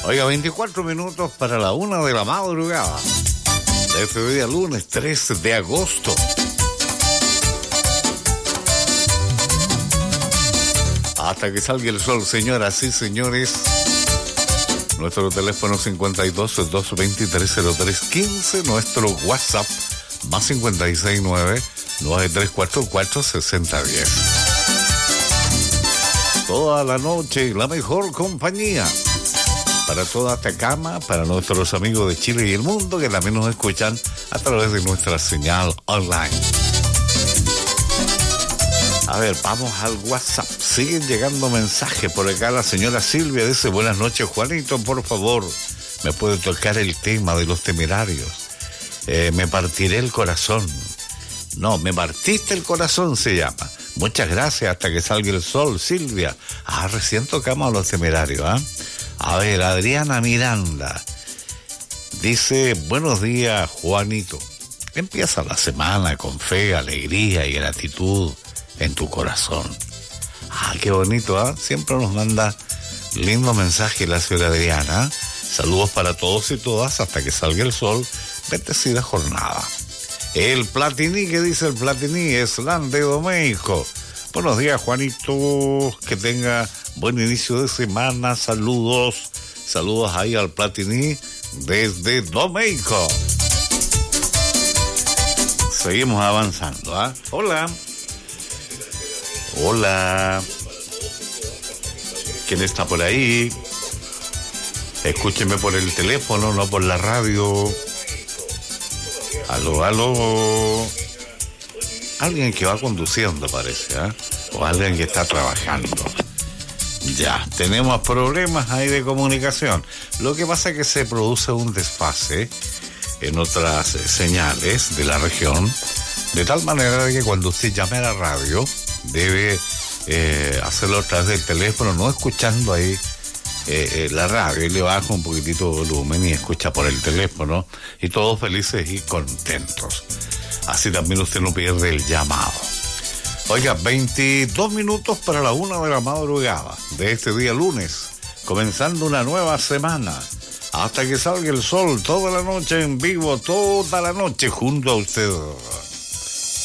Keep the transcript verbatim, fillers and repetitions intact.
Oiga, veinticuatro minutos para la una de la madrugada de este día lunes trece de agosto. Hasta que salga el sol, señoras y señores. Nuestro teléfono cincuenta y dos, doscientos veintitrés, cero tres quince. Nuestro WhatsApp más cincuenta y seis nueve, nueve tres cuatro cuatro, seis cero uno cero. Toda la noche, la mejor compañía. Para toda Atacama, para nuestros amigos de Chile y el mundo que también nos escuchan a través de nuestra señal online. A ver, vamos al WhatsApp. Siguen llegando mensajes por acá. La señora Silvia dice: buenas noches, Juanito, por favor, ¿me puede tocar el tema de los Temerarios? Eh, me partiré el corazón. No, me partiste el corazón se llama. Muchas gracias, hasta que salga el sol, Silvia. Ah, recién tocamos a los Temerarios, ¿ah? ¿eh? A ver, Adriana Miranda dice: buenos días, Juanito. Empieza la semana con fe, alegría y gratitud en tu corazón. Ah, qué bonito, ¿ah? ¿eh? Siempre nos manda lindo mensaje la señora Adriana. Saludos para todos y todas hasta que salga el sol. Bendecida jornada. El Platini, ¿qué dice el Platini? Es Lan de Domeico. Buenos días, Juanito. Que tenga buen inicio de semana. Saludos. Saludos ahí al Platini desde Domeico. Seguimos avanzando, ¿ah? ¿eh? Hola. Hola. ¿Quién está por ahí? Escúcheme por el teléfono, no por la radio. Aló, aló. Alguien que va conduciendo parece, ¿eh? O alguien que está trabajando. Ya, tenemos problemas ahí de comunicación. Lo que pasa es que se produce un desfase en otras señales de la región, de tal manera que cuando usted llame a la radio, debe eh, hacerlo a través del teléfono, no escuchando ahí eh, eh, la radio, y le baja un poquitito de volumen y escucha por el teléfono, y todos felices y contentos. Así también usted no pierde el llamado. Oiga, veintidós minutos para la una de la madrugada de este día lunes, comenzando una nueva semana, hasta que salga el sol, toda la noche en vivo, toda la noche junto a usted.